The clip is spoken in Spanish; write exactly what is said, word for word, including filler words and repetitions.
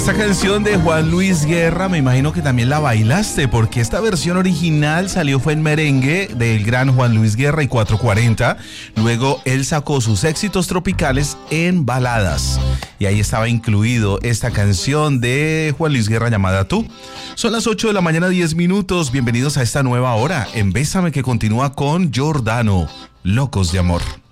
Esta canción de Juan Luis Guerra, me imagino que también la bailaste, porque esta versión original salió fue en merengue del gran Juan Luis Guerra y cuatro cuarenta. Luego él sacó sus éxitos tropicales en baladas. Y ahí estaba incluido esta canción de Juan Luis Guerra llamada Tú. Son las ocho de la mañana, diez minutos. Bienvenidos a esta nueva hora en Bésame, que continúa con Giordano, Locos de Amor.